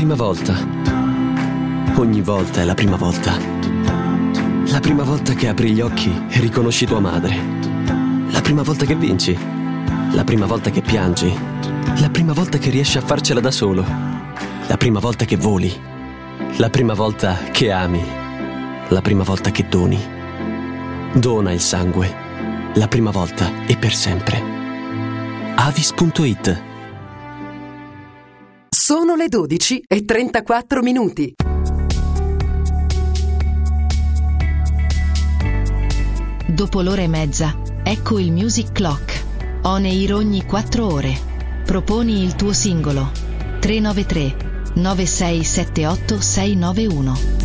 prima volta. Ogni volta è la prima volta. La prima volta che apri gli occhi e riconosci tua madre. La prima volta che vinci. La prima volta che piangi. La prima volta che riesci a farcela da solo. La prima volta che voli. La prima volta che ami. La prima volta che doni. Dona il sangue. La prima volta e per sempre. Avis.it. Sono le 12:34. Dopo l'ora e mezza, ecco il Music Clock. On air ogni 4 ore. Proponi il tuo singolo. 393 9678 691.